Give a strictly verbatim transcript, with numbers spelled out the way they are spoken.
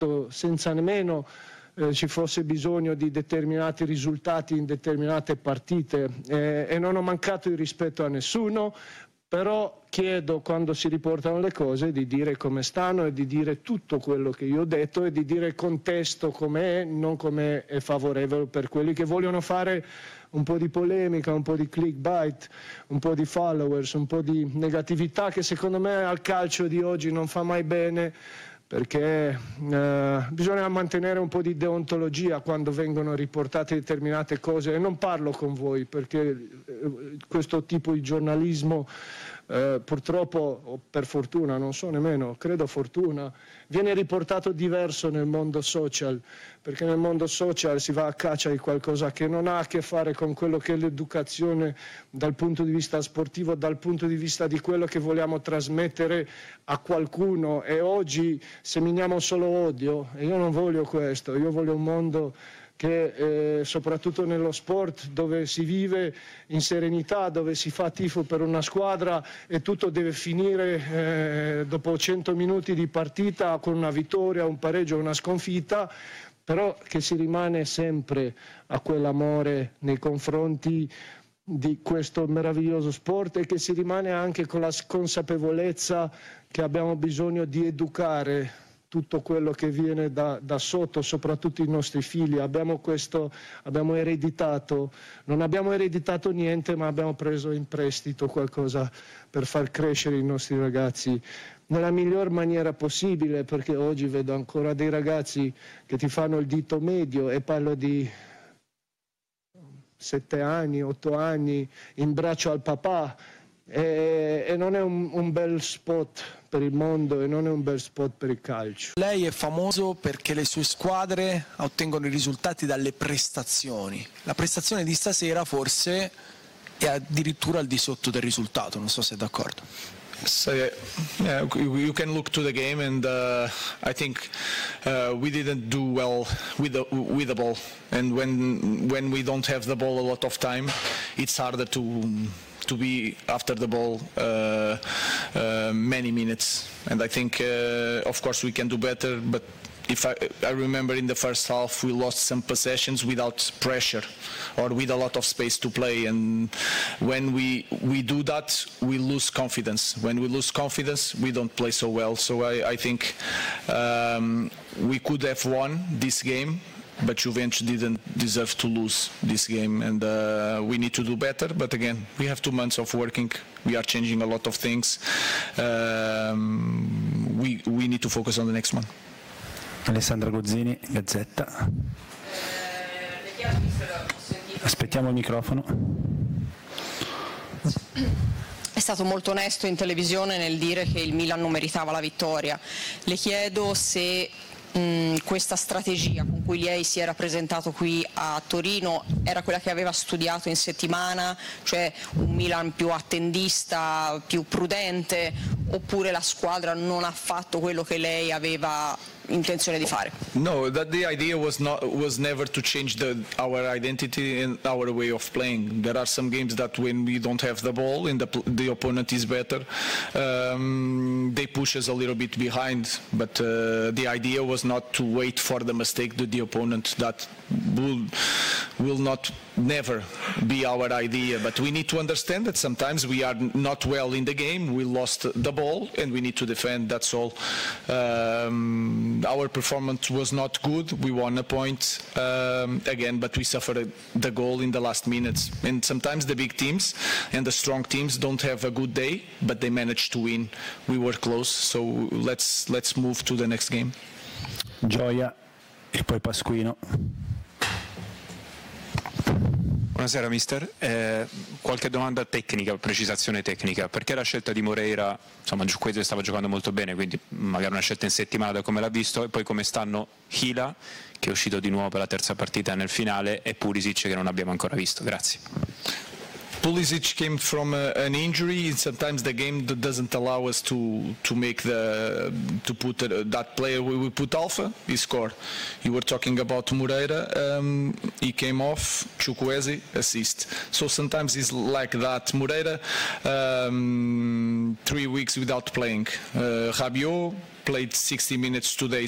senza nemmeno eh, ci fosse bisogno di determinati risultati in determinate partite eh, e non ho mancato il rispetto a nessuno, però chiedo, quando si riportano le cose, di dire come stanno e di dire tutto quello che io ho detto e di dire il contesto com'è, non come è favorevole per quelli che vogliono fare un po' di polemica, un po' di clickbait, un po' di followers, un po' di negatività che secondo me al calcio di oggi non fa mai bene, perché eh, bisogna mantenere un po' di deontologia quando vengono riportate determinate cose, e non parlo con voi perché eh, questo tipo di giornalismo eh, purtroppo, o per fortuna, non so nemmeno, credo fortuna, viene riportato diverso nel mondo social, perché nel mondo social si va a caccia di qualcosa che non ha a che fare con quello che è l'educazione dal punto di vista sportivo, dal punto di vista di quello che vogliamo trasmettere a qualcuno, e oggi seminiamo solo odio, e io non voglio questo, io voglio un mondo che eh, soprattutto nello sport, dove si vive in serenità, dove si fa tifo per una squadra e tutto deve finire eh, dopo cento minuti di partita con una vittoria, un pareggio, una sconfitta, però che si rimane sempre a quell'amore nei confronti di questo meraviglioso sport, e che si rimane anche con la consapevolezza che abbiamo bisogno di educare tutto quello che viene da, da sotto, soprattutto i nostri figli. Abbiamo questo, abbiamo ereditato, non abbiamo ereditato niente, ma abbiamo preso in prestito qualcosa per far crescere i nostri ragazzi nella miglior maniera possibile, perché oggi vedo ancora dei ragazzi che ti fanno il dito medio, e parlo di sette anni, otto anni, in braccio al papà, e, e non è un, un bel spot per il mondo, e non è un bel spot per il calcio. Lei è famoso perché le sue squadre ottengono i risultati dalle prestazioni. La prestazione di stasera forse è addirittura al di sotto del risultato, non so se è d'accordo. So, yeah, yeah, you can look to the game, and uh, I think uh, we didn't do well with the, with the ball, and when when we don't have the ball a lot of time, it's harder to to be after the ball uh, uh, many minutes, and I think uh, of course we can do better, but if I, I remember in the first half we lost some possessions without pressure or with a lot of space to play, and when we we do that we lose confidence. When we lose confidence we don't play so well, so I, I think um, we could have won this game, but Juventus didn't deserve to lose this game, and uh, we need to do better. But again, we have two months of working. We are changing a lot of things. Um, we we need to focus on the next one. Alessandra Gozzini, Gazzetta. Aspettiamo il microfono. È stato molto onesto in televisione nel dire che il Milan non meritava la vittoria. Le chiedo se mh, questa strategia con cui lei si era presentato qui a Torino era quella che aveva studiato in settimana, cioè un Milan più attendista, più prudente, oppure la squadra non ha fatto quello che lei aveva intenzione di fare? No, that the idea was not was never to change the, our identity and our way of playing. There are some games that when we don't have the ball and the, the opponent is better, um, they push us a little bit behind. But uh, the idea was not to wait for the mistake to the opponent. That will will not never be our idea. But we need to understand that sometimes we are not well in the game. We lost the ball and we need to defend. That's all. Um, Our performance was not good. We won a point um, again, but we suffered the goal in the last minutes. And sometimes the big teams and the strong teams don't have a good day, but they manage to win. We were close, so let's let's move to the next game. Gioia e poi Pasquino. Buonasera mister, eh, qualche domanda tecnica, precisazione tecnica, perché la scelta di Moreira, insomma Giuquezze stava giocando molto bene, quindi magari una scelta in settimana da come l'ha visto, e poi come stanno Hila, che è uscito di nuovo per la terza partita nel finale, e Pulisic, che non abbiamo ancora visto. Grazie. Pulisic came from a, an injury. Sometimes the game doesn't allow us to to make the to put uh, that player. We, we put Alpha, he scored. You were talking about Moreira. Um, he came off. Chukwueze assist. So sometimes it's like that. Moreira, um, three weeks without playing. Uh, Rabiot played sixty minutes today.